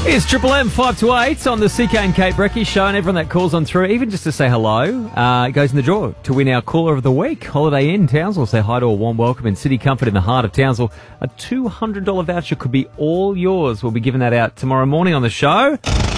It's Triple M 5 to 8 on the CK and Kate Brecky show, and everyone that calls on through, even just to say hello, goes in the draw to win our Caller of the Week. Holiday Inn Townsville. Say hi to a warm welcome in City Comfort in the heart of Townsville. A $200 voucher could be all yours. We'll be giving that out tomorrow morning on the show.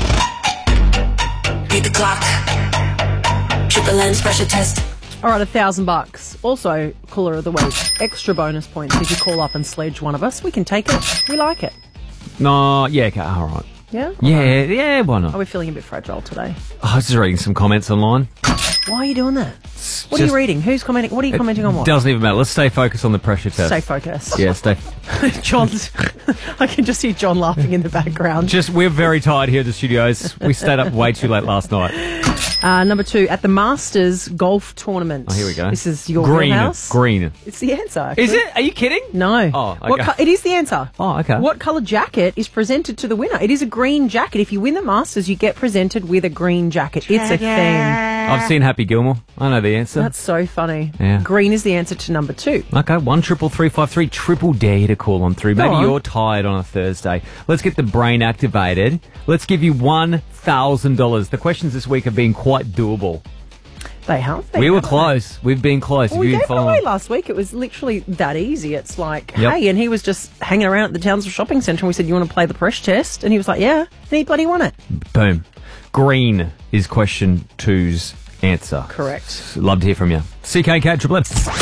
Beat the clock. Triple M's pressure test. All right, $1,000. Also, Caller of the Week. Extra bonus points if you call up and sledge one of us. We can take it. We like it. No, yeah, okay, all right. Yeah? Yeah, why not? Are we feeling a bit fragile today? I was just reading some comments online. Why are you doing that? What are you reading? Who's commenting? What are you commenting on what? Doesn't even matter. Let's stay focused on the pressure test. Stay focused. Yeah, stay. John's... I can just hear John laughing in the background. We're very tired here at the studios. We stayed up way too late last night. Number 2, at the Masters Golf Tournament. Oh, here we go. This is your house. Green. It's the answer. Actually. Is it? Are you kidding? No. Oh, okay. It is the answer. Oh, okay. What colour jacket is presented to the winner? It is a green jacket. If you win the Masters, you get presented with a green jacket. It's a thing. I've seen Happy Gilmore. I know the answer. That's so funny. Yeah. Green is the answer to number 2. Okay, 133353. Triple dare to call on through. Maybe you're tired on a Thursday. Let's get the brain activated. Let's give you $1,000. The questions this week have been quite doable. They have. We were close. We've been close. Well, we gave it away last week. It was literally that easy. It's like, hey, and he was just hanging around at the Townsville Shopping Centre and we said, you want to play the pressure test? And he was like, yeah. And he bloody won it. Boom. Green is question 2's answer. Correct. Love to hear from you. CKK Triple M.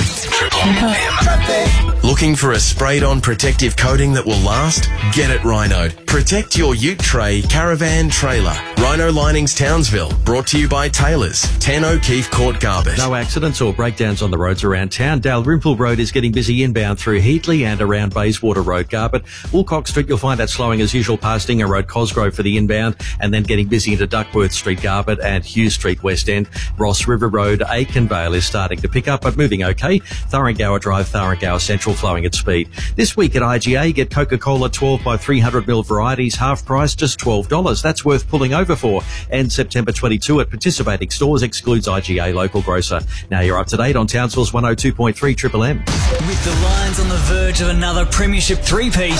Looking for a sprayed-on protective coating that will last? Get it Rhino. Protect your ute tray, caravan, trailer. Rhino Linings Townsville. Brought to you by Taylors. 10 O'Keefe Court, Garbett. No accidents or breakdowns on the roads around town. Dalrymple Road is getting busy inbound through Heatley and around Bayswater Road, Garbett. Woolcock Street, you'll find that slowing as usual past Dinger Road, Cosgrove for the inbound, and then getting busy into Duckworth Street, Garbett, and Hughes Street, West End. Ross River Road, Aikenvale is starting to pick up, but moving okay. Thurrangower Drive, Thurrangower Central flowing at speed. This week at IGA, get Coca-Cola 12 by 300ml varieties, half price, just $12. That's worth pulling over for. And September 22 at participating stores, excludes IGA local grocer. Now you're up to date on Townsville's 102.3 Triple M. With the Lions on the verge of another premiership three-peat,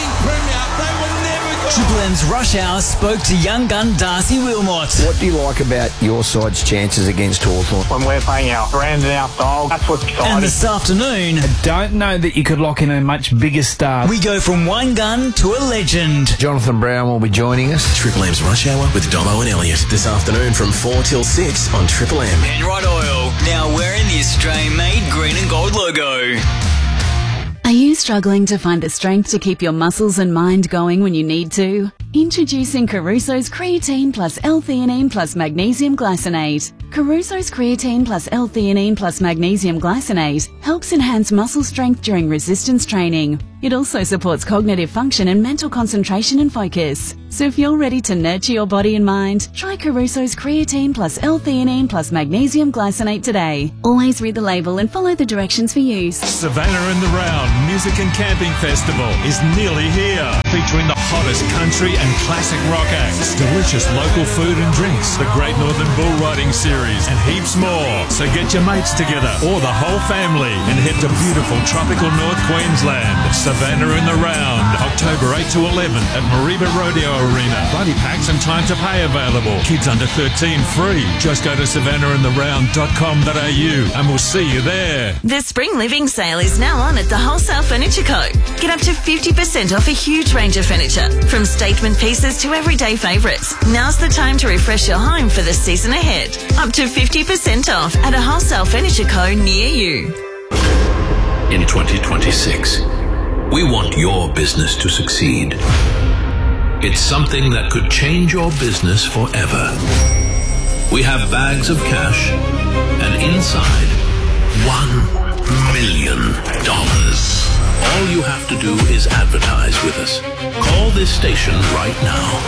Triple M's Rush Hour spoke to young gun Darcy Wilmot. What do you like about your side's chances against Hawthorn? When we're playing our brand and our style, that's what's exciting. And this afternoon, I don't know that you could lock in a much bigger star. we go from one gun to a legend. Jonathan Brown will be joining us. Triple M's Rush Hour with Domo and Elliot. This afternoon from 4 till 6 on Triple M. Penrite Oil, now wearing the Australian-made green and gold logo. Are you struggling to find the strength to keep your muscles and mind going when you need to? Introducing Caruso's Creatine plus L-theanine plus Magnesium Glycinate. Caruso's Creatine plus L-theanine plus Magnesium Glycinate helps enhance muscle strength during resistance training. It also supports cognitive function and mental concentration and focus. So if you're ready to nurture your body and mind, try Caruso's Creatine plus L-theanine plus Magnesium Glycinate today. Always read the label and follow the directions for use. Savannah in the Round Music and Camping Festival is nearly here, featuring the hottest country and classic rock acts, delicious local food and drinks, the Great Northern Bull Riding Series, and heaps more. So get your mates together, or the whole family, and head to beautiful tropical North Queensland. Savannah in the Round, October 8 to 11 at Mariba Rodeo Arena. Buddy packs and time to pay available. Kids under 13 free. Just go to savannahintheround.com.au and we'll see you there. The Spring Living Sale is now on at the Wholesale Furniture Co. Get up to 50% off a huge range of furniture, from statement pieces to everyday favourites. Now's the time to refresh your home for the season ahead. Up to 50% off at a Wholesale Furniture Co. near you. In 2026, we want your business to succeed. It's something that could change your business forever. We have bags of cash, and inside, $1 million. All you have to do is advertise with us. Call this station right now.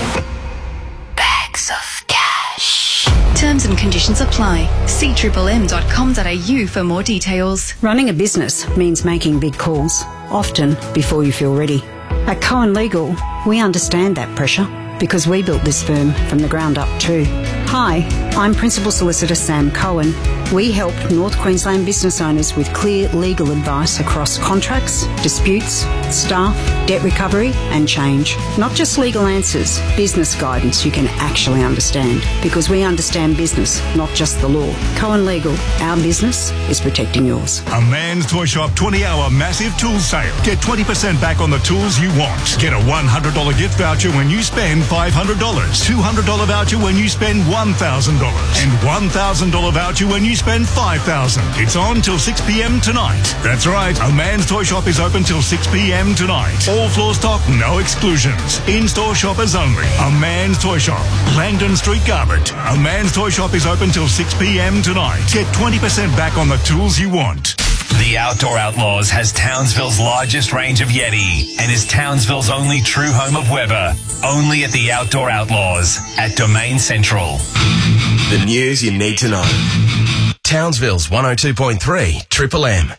Bags of cash. Terms and conditions apply. See triplem.com.au for more details. Running a business means making big calls, often before you feel ready. At Cohen Legal, we understand that pressure because we built this firm from the ground up too. Hi, I'm Principal Solicitor Sam Cohen. We help North Queensland business owners with clear legal advice across contracts, disputes, staff, debt recovery and change. Not just legal answers, business guidance you can actually understand. Because we understand business, not just the law. Cohen Legal, our business is protecting yours. A Man's Toy Shop 20-hour massive tool sale. Get 20% back on the tools you want. Get a $100 gift voucher when you spend $500. $200 voucher when you spend $1,000. And $1,000 voucher when you spend $5,000. It's on till 6 p.m. tonight. That's right. A Man's Toy Shop is open till 6 p.m. tonight. All floor stock, no exclusions. In-store shoppers only. A Man's Toy Shop. Langdon Street, Garbutt. A Man's Toy Shop is open till 6 p.m. tonight. Get 20% back on the tools you want. The Outdoor Outlaws has Townsville's largest range of Yeti and is Townsville's only true home of Weber. Only at the Outdoor Outlaws at Domain Central. The news you need to know. Townsville's 102.3 Triple M.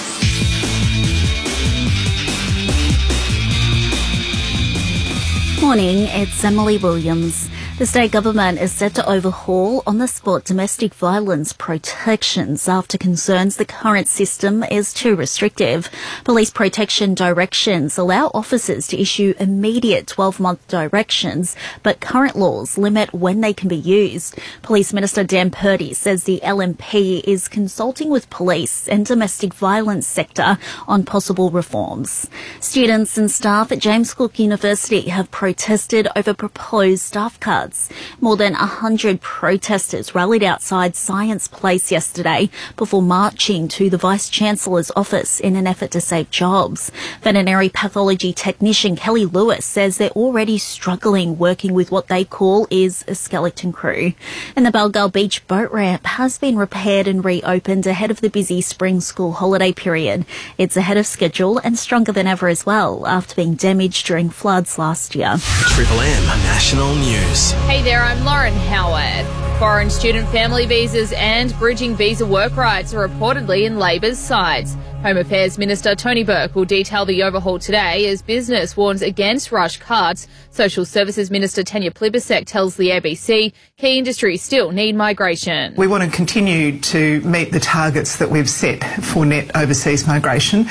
Morning, it's Emily Williams. The state government is set to overhaul on-the-spot domestic violence protections after concerns the current system is too restrictive. Police protection directions allow officers to issue immediate 12-month directions, but current laws limit when they can be used. Police Minister Dan Purdy says the LNP is consulting with police and domestic violence sector on possible reforms. Students and staff at James Cook University have protested over proposed staff cuts. More than 100 protesters rallied outside Science Place yesterday before marching to the Vice-Chancellor's office in an effort to save jobs. Veterinary pathology technician Kelly Lewis says they're already struggling working with what they call is a skeleton crew. And the Balgal Beach boat ramp has been repaired and reopened ahead of the busy spring school holiday period. It's ahead of schedule and stronger than ever as well after being damaged during floods last year. Triple M National News. Hey there, I'm Lauren Howard. Foreign student family visas and bridging visa work rights are reportedly in Labor's sights. Home Affairs Minister Tony Burke will detail the overhaul today as business warns against rush cuts. Social Services Minister Tanya Plibersek tells the ABC key industries still need migration. We want to continue to meet the targets that we've set for net overseas migration,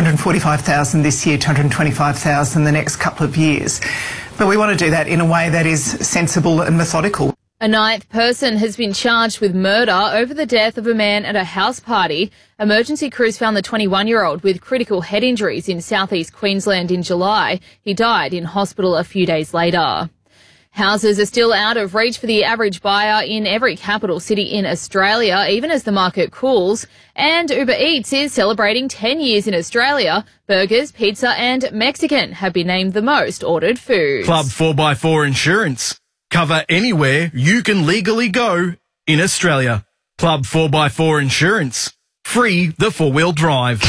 245,000 this year, 225,000 the next couple of years. But we want to do that in a way that is sensible and methodical. A ninth person has been charged with murder over the death of a man at a house party. Emergency crews found the 21-year-old with critical head injuries in southeast Queensland in July. He died in hospital a few days later. Houses are still out of reach for the average buyer in every capital city in Australia, even as the market cools. And Uber Eats is celebrating 10 years in Australia. Burgers, pizza and Mexican have been named the most ordered foods. Club 4x4 Insurance. Cover anywhere you can legally go in Australia. Club 4x4 Insurance. Free the four-wheel drive.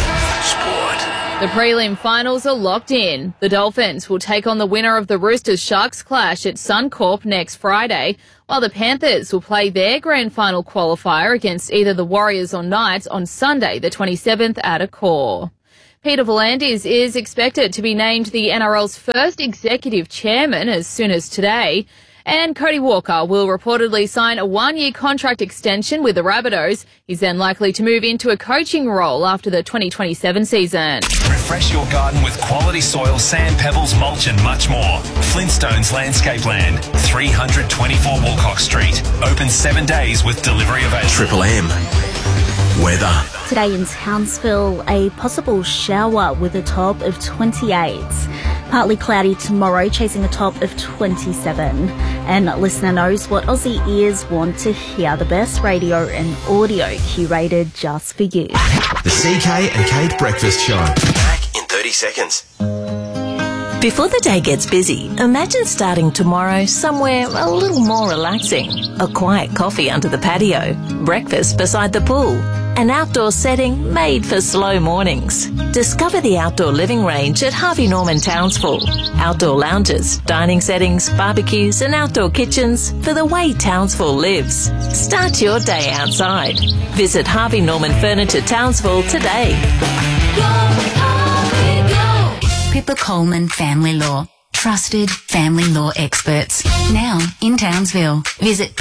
The prelim finals are locked in. The Dolphins will take on the winner of the Roosters-Sharks clash at Suncorp next Friday, while the Panthers will play their grand final qualifier against either the Warriors or Knights on Sunday, the 27th at Accor. Peter V'landys is expected to be named the NRL's first executive chairman as soon as today. And Cody Walker will reportedly sign a one-year contract extension with the Rabbitohs. He's then likely to move into a coaching role after the 2027 season. Refresh your garden with quality soil, sand, pebbles, mulch and much more. Flintstones Landscape Land, 324 Wilcox Street. Open 7 days with delivery available. Triple M. Weather. Today in Townsville, a possible shower with a top of 28. Partly cloudy tomorrow, chasing a top of 27. And listener knows what Aussie ears want to hear. The best radio and audio curated just for you. The CK and Kate Breakfast Show. Back in 30 seconds. Before the day gets busy, imagine starting tomorrow somewhere a little more relaxing. A quiet coffee under the patio, breakfast beside the pool, an outdoor setting made for slow mornings. Discover the outdoor living range at Harvey Norman Townsville. Outdoor lounges, dining settings, barbecues and outdoor kitchens for the way Townsville lives. Start your day outside. Visit Harvey Norman Furniture Townsville today. Pippa Coleman Family Law. Trusted family law experts. Now in Townsville. Visit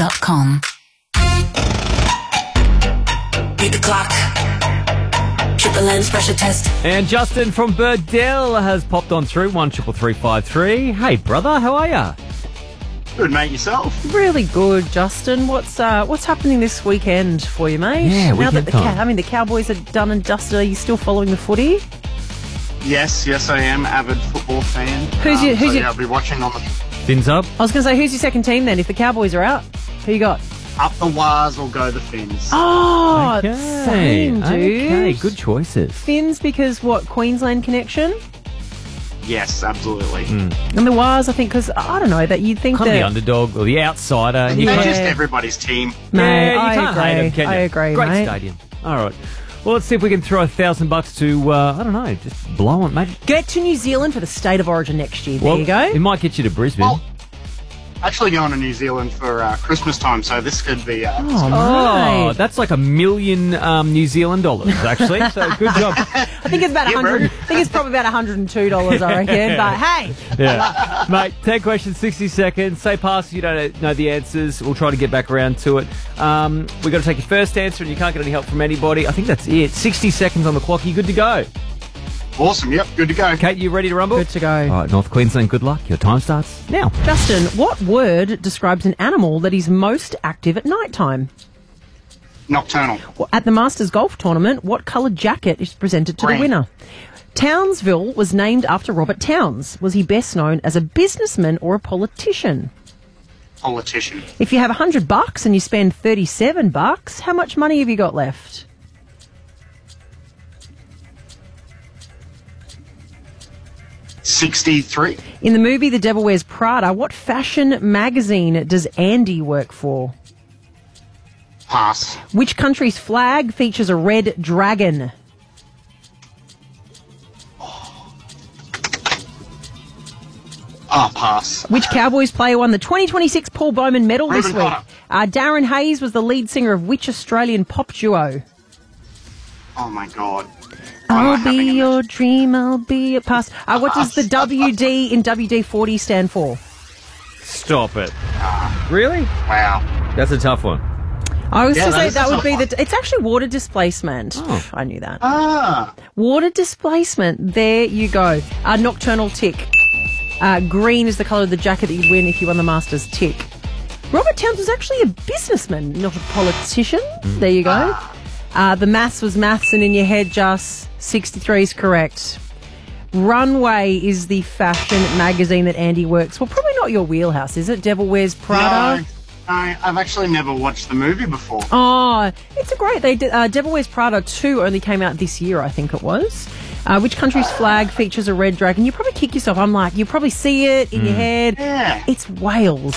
pippacoleman.com. Beat the clock. Triple the lens pressure test. And Justin from Burdell has popped on through 133353. Hey, brother, how are ya? Good, mate. Yourself? Really good, Justin. What's happening this weekend for you, mate? Yeah, now that weekend time. the Cowboys are done and dusted, are you still following the footy? Yes, I am. Avid football fan. Who's your? I'll be watching on the Fins up. I was going to say, who's your second team then? If the Cowboys are out, who you got? Up the Wires or go the Fins. Oh, Okay. same, dude. Okay, good choices. Fins because what? Queensland connection. Yes, absolutely. And the Wires, I think, because I don't know that you'd think Kind of that the underdog or the outsider. They're Yeah. just everybody's team. Mate, you I can't agree. hate them, can you? I agree, Great mate. stadium. All right. Well, let's see if we can throw $1,000 to, I don't know, just blow on, mate. Get to New Zealand for the State of Origin next year. There Well, you go. It might get you to Brisbane. Well, actually going to New Zealand for Christmas time, so this could be... Oh, that's like $1 million New Zealand dollars, actually. So good job. I think it's about Yeah, 100. bro. I think it's probably about $102, I reckon. But hey, Yeah. Mate, 10 questions, 60 seconds. Say pass if you don't know the answers. We'll try to get back around to it. We've got to take your first answer and you can't get any help from anybody. I think that's it. 60 seconds on the clock. You good to go? Awesome, yep, good to go. Kate, you ready to rumble? good to go. All right, North Queensland, good luck. Your time starts now. Justin, what word describes an animal that is most active at night time? Nocturnal. Well, at the Masters Golf Tournament, what coloured jacket is presented to Green. the winner? Townsville was named after Robert Towns. Was he best known as a businessman or a politician? Politician. If you have $100 and you spend $37, how much money have you got left? $63. In the movie The Devil Wears Prada, what fashion magazine does Andy work for? Pass. Which country's flag features a red dragon? Pass. Which Cowboys player won the 2026 Paul Bowman medal this Reuben week? Cotter. Darren Hayes was the lead singer of which Australian pop duo? Oh my god. I'll be your dream, I'll be your past. What does the WD in WD-40 stand for? Stop it. Really? Wow. That's a tough one. I was Yeah, to say that is that a would be tough it's actually water displacement. Oh. I knew that. Ah. Water displacement. There you go. Nocturnal tick. Green is the colour of the jacket that you'd win if you won the Masters. Tick. Robert Towns was actually a businessman, not a politician. There you go. The maths was maths, and in your head, just 63 is correct. Runway is the fashion magazine that Andy works. Well, probably not your wheelhouse, is it? Devil Wears Prada. No, I've actually never watched the movie before. Oh, it's a great. They did, Devil Wears Prada 2 only came out this year, I think it was. Which country's flag features a red dragon? You probably kick yourself. I'm like, you probably see it in your head. Yeah. It's Wales.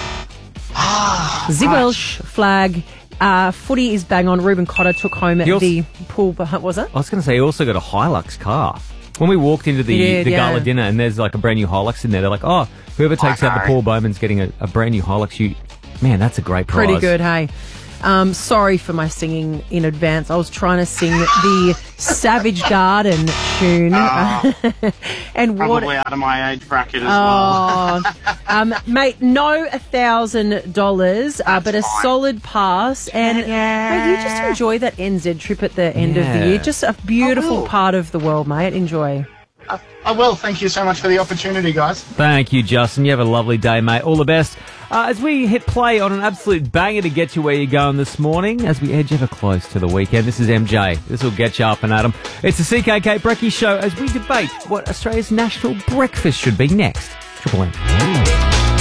The Welsh flag. Footy is bang on. Reuben Cotter took home at the pool. Was it? I was going to say, he also got a Hilux car. When we walked into the gala dinner and there's like a brand new Hilux in there, they're like, oh, whoever takes out the Paul Bowman's getting a brand new Hilux. Man, that's a great prize. Pretty good, hey. Sorry for my singing in advance. I was trying to sing the Savage Garden tune. And Probably out of my age bracket as well. Mate, no $1,000, but a solid pass. And mate, you just enjoy that NZ trip at the end of the year. Just a beautiful part of the world, mate. Enjoy. I will. Thank you so much for the opportunity, guys. Thank you, Justin. You have a lovely day, mate. All the best. As we hit play on an absolute banger to get you where you're going this morning, as we edge ever close to the weekend, this is MJ. This will get you up and at 'em. It's the CKK Brekkie Show as we debate what Australia's national breakfast should be next. Triple M.